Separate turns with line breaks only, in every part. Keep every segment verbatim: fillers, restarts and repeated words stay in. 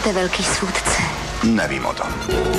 jste velký soudce.
Nevím o tom.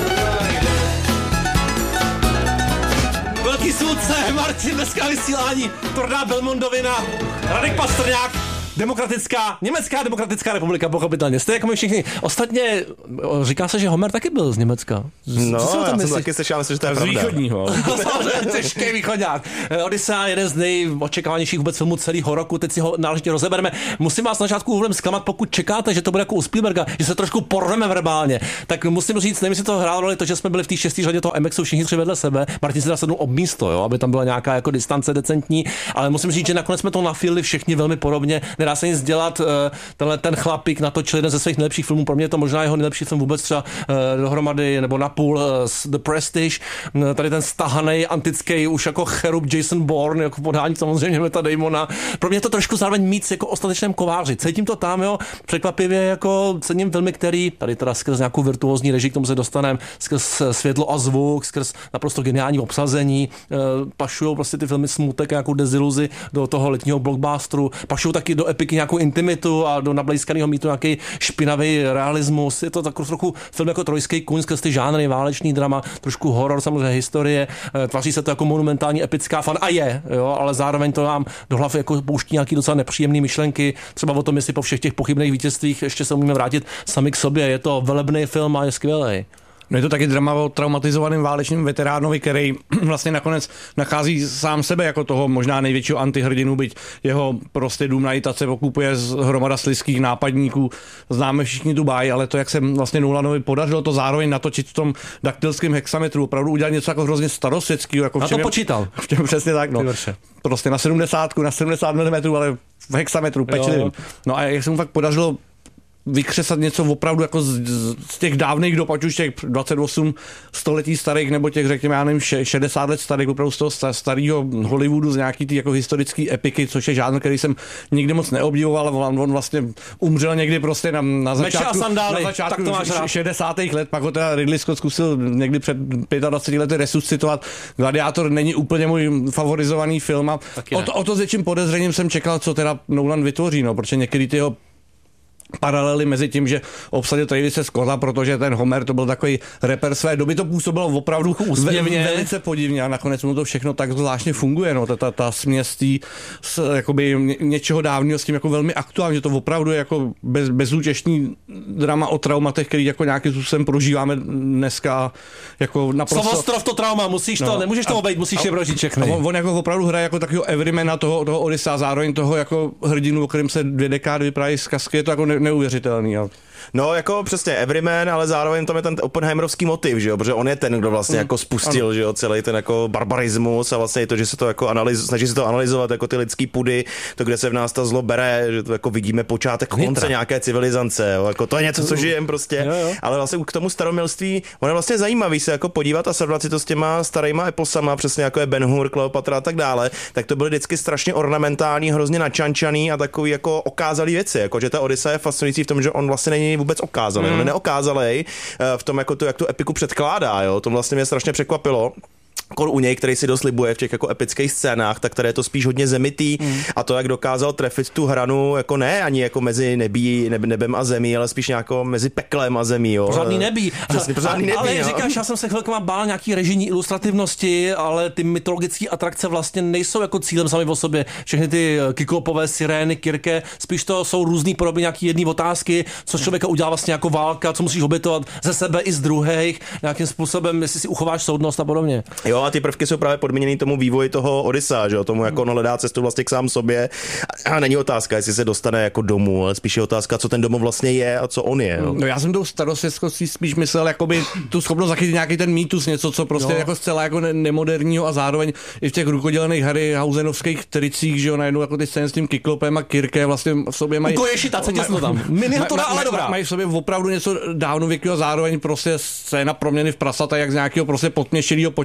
Velký soudce, Martin, dneska vysílání, Torná Belmondovina, Radek Pastrňák, Demokratická, Německá demokratická republika, pochopitelně. Jste jako my všichni. Ostatně říká se, že Homer taky byl z Německa.
No, já jsem taky slyšel, myslím, že to je pravda.
Z východního. Samozřejmě, těžký východňák. Odyssea, jeden z nejočekávanějších vůbec filmů celého roku, teď si ho náležitě rozebereme. Musím vás na začátku úvodem zklamat, pokud čekáte, že to bude jako u Spielberga, že se trošku porveme verbálně, tak musím říct, nevím, jestli to hrálo roli, to, že jsme byli v té šesté řadě toho M X u všichni tři vedle sebe. Martin se dá sednout ob místo, jo, aby tam byla nějaká jako distance decentní, ale musím říct, že nakonec jsme to nafilili všichni velmi podobně. Nedá se nic dělat. Tenhle ten chlapík natočil jeden ze svých nejlepších filmů, pro mě je to možná jeho nejlepší film vůbec třeba dohromady nebo napůl The Prestige. Tady ten stahanej antický už jako cherub Jason Bourne, jako podání samozřejmě Meta Damona. Pro mě je to trošku zároveň mít jako ostatečném kováři. Cítím to tam, jo, překvapivě jako cením filmy, který tady teda skrz nějakou virtuózní režii, k tomu se dostaneme, skrz světlo a zvuk, skrz naprosto geniální obsazení, pašujou prostě ty filmy smutek, nějakou deziluzi do toho letního blockbusteru, pašujou taky do epiky nějakou intimitu a do nablejskaného mýtu nějaký špinavý realismus. Je to takový trochu film jako Trojský kůň skrz ty žánry, válečný drama, trošku horor, samozřejmě historie. Tváří se to jako monumentální epická fan a je, jo, ale zároveň to nám do hlavy jako pouští nějaký docela nepříjemné myšlenky, třeba o tom, jestli po všech těch pochybných vítězstvích ještě se umíme vrátit sami k sobě. Je to velebný film a je skvělý.
No je to taky drama o traumatizovaném válečném veteránovi, který vlastně nakonec nachází sám sebe jako toho možná největšího antihrdinu, byť jeho prostě dům na Itace okupuje z hromada slizkých nápadníků. Známe všichni tu báj, ale to, jak se vlastně Nolanovi podařilo to zároveň natočit v tom daktylském hexametru, opravdu udělat něco jako hrozně starosvětského. Jako
a to počítal.
V čem přesně tak, no. Prostě na sedmdesátku, na sedmdesát milimetrů, ale v hexametru, pečlivým. No a jak se mu fakt podařilo vykřesat něco opravdu jako z, z těch dávných dob, ať už těch dvacet osm století starých, nebo těch, řekněme, já nevím, šedesát let starých, opravdu z toho starého Hollywoodu, z nějaký ty jako historický epiky, což je žánr, který jsem nikdy moc neobdivoval, on, on vlastně umřel někdy prostě na, na začátku,
sandály,
na začátku šedesátých let, pak ho teda Ridley Scott zkusil někdy před dvaceti pěti lety resuscitovat. Gladiátor není úplně můj favorizovaný film a o to, o to s větším podezřením jsem čekal, co teda Nolan vytvoří, no, protože některý ty jeho paralely mezi tím, že obsadil Travise Scotta, protože ten Homer to byl takový rapper své doby, to působilo opravdu úsměvně, velice podivně a nakonec mu to všechno tak zvláštně funguje, no, ta, ta, ta směs tý, s, jakoby něčeho dávného s tím jako velmi aktuální, že to opravdu je jako bez, bezúčešný drama o traumatech, který jako nějakým způsobem prožíváme dneska jako naprosto...
Slovo ostrov to trauma, musíš no, to, nemůžeš to obejít, musíš je prožít všechny.
On, on jako opravdu hraje jako takového everymana toho, toho Odyssea, zároveň toho jako hrdinu, o kterém se dvě dekády vypráví zkazky, je to jako ne, neuvěřitelný. Ale...
No, jako přesně Everyman, ale zároveň tam je ten Oppenheimerovský motiv, že jo, protože on je ten, kdo vlastně mm. jako spustil, ano. že jo, celý ten jako barbarismus a vlastně to, že se to jako analyz, snaží se to analyzovat jako ty lidský pudy, to, kde se v nás ta zlo bere, že to jako vidíme počátek konce nějaké civilizace, jo, jako to je něco, co žijem prostě, jo, jo. Ale vlastně k tomu staromilství, ono je vlastně zajímavý se jako podívat a srovnat si to s těma starýma eposama, přesně jako je Ben-Hur, Kleopatra a tak dále, tak to byly vždycky strašně ornamentální, hrozně načančaný a takový jako okázalý věci, jako že ta Odyssea je fascinující v tom, že on vlastně není vůbec okázalý, mm. on je neokázalej v tom, jako to, jak tu epiku předkládá, jo, to vlastně mě strašně překvapilo. Kor u něj, který si dost libuje v těch jako epických scénách, tak tady je to spíš hodně zemitý mm. a to, jak dokázal trefit tu hranu, jako ne ani jako mezi nebí, neb, nebem a zemí, ale spíš nějako mezi peklem a zemí, jo.
Pořádný nebí.
Přesně, pořádný nebí,
ale
no.
říkáš, já jsem se chvilkama bál nějaký režijní ilustrativnosti, ale ty mytologické atrakce vlastně nejsou jako cílem sami o sobě. Všechny ty kyklopové sirény, Kirke, spíš to jsou různý podoby nějaký jedný otázky, co člověka udělá vlastně jako válka, co musíš obětovat ze sebe i z druhých, nějakým způsobem, jestli si uchováš soudnost a podobně.
Jo, a ty prvky jsou právě podmíněny tomu vývoji toho Odyssea, že jo, tomu jako on hledá cestu vlastně k sám sobě. A není otázka, jestli se dostane jako domů, ale spíš je otázka, co ten domov vlastně je a co on je. Jo.
No já jsem tou starosvětskostí spíš myslel jakoby tu schopnost zachytit nějaký ten mýtus, něco, co prostě jo. jako zcela jako ne- nemoderního a zároveň i v těch rukodělených Harryhausenovských tricích, že jo, najednou jako ty scény s tím Kyklopem a Kirke vlastně v sobě mají...
Ukoješita, co těsno tam. Miniatura, ale dobrá.
Mají v sobě opravdu něco dávnověkého a zároveň prostě scéna proměny v prasata, jak z nějakého prostě potměšilého, poťouchlého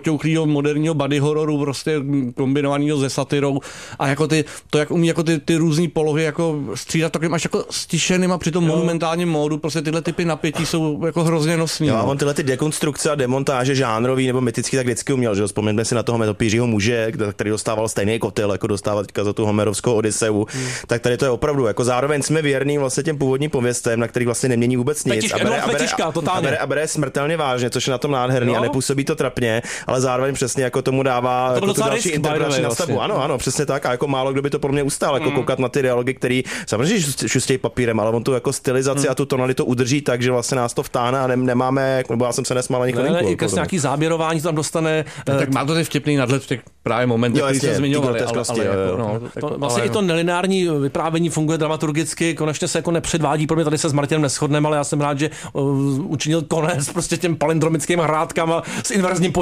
takového moderního body hororu, prostě kombinovaného se satirou a jako ty, to, jak umí jako ty, ty různé polohy jako střídat takovým až jako stišeným a při tom monumentálním módu, prostě tyhle typy napětí jsou jako hrozně nosný.
Jo,
no.
a on tyhle ty dekonstrukce a demontáže žánrový nebo mytický tak vždycky uměl, že jo? Vzpomeňme si na toho Metopířího muže, který dostával stejný kotel, jako dostával teďka za tu homerovskou Odyseu. Hmm. Tak tady to je opravdu, jako zároveň jsme věrní vlastně těm původním pověstem, na kterých vlastně nemění vůbec nic.
Fetiška,
a bere,
no,
a bere,
fetiška,
a,
totálně.
a, bere, a bere smrtelně vážně, což je na tom nádherný, jo? A nepůsobí to trapně, ale zároveň přesně jako tomu dává
to
jako tu další
risk,
interpretační nastavbu.
vlastně.
Ano, ano, přesně tak. A jako málo kdo by to pro mě ustál, jako hmm. koukat na ty dialogy, který samozřejmě šustějí papírem, ale on tu jako stylizaci hmm. a tu tonalitu udrží tak, že vlastně nás to vtáhne a ne, nemáme, nebo já jsem se nesmál ani chvilinku.
Ne, ne, i nějaký záběrování tam dostane.
Tak, tak má to ty vtipný nadhled v těch právě momentech, který se zmiňovali, ale, ale jako, no,
to, vlastně ale, i to nelineární vyprávění funguje dramaturgicky, konečně se jako nepředvádí, pro mě tady se s Martinem neshodneme, ale já jsem rád, že uh, učinil konec prostě těm palindromickým hrádkám a s inverzním